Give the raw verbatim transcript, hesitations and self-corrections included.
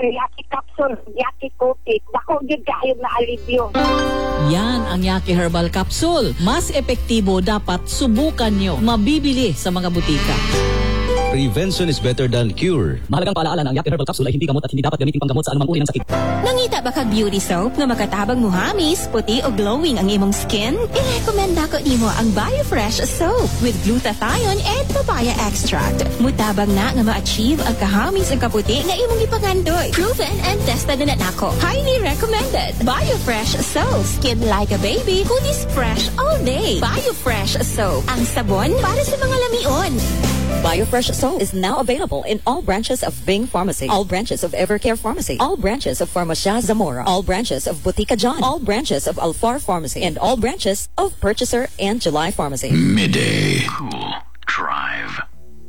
Yaki Capsule, Yaki Coated. Dako gyud kaayo na alibyo. Yan ang Yaki Herbal Capsule. Mas epektibo, dapat subukan nyo. Mabibili sa mga butika. Prevention is better than cure. Mahalagang paalaala na ang Yaki Herbal Capsule ay hindi gamot at hindi dapat gamitin panggamot sa anumang uri ng sakit. Nangita ba kag beauty soap nga makatabang muhamis, puti o glowing ang imong skin? I-recommend ako nimo ang Biofresh soap with glutathione and papaya extract. Mutabang na nga ma-achieve ang kahamis ang kaputi nga imong gipagandoy. Proven and tested na nako. Highly recommended. Biofresh soap. Skin like a baby, kunis fresh all day. Biofresh soap. Ang sabon para sa mga lamion. Biofresh soap is now available in all branches of Bing Pharmacy, all branches of Evercare Pharmacy, all branches of Pharmacia Zamora, all branches of Botica John, all branches of Alfar Pharmacy, and all branches of Purchaser and July Pharmacy. Midday. Cool.